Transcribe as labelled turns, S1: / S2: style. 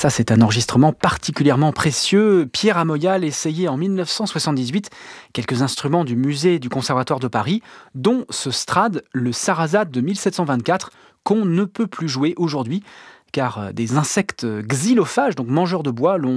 S1: Ça, c'est un enregistrement particulièrement précieux. Pierre Amoyal essayait en 1978 quelques instruments du musée du Conservatoire de Paris, dont ce Strad, le Sarrazate de 1724, qu'on ne peut plus jouer aujourd'hui, car des insectes xylophages, donc mangeurs de bois, l'ont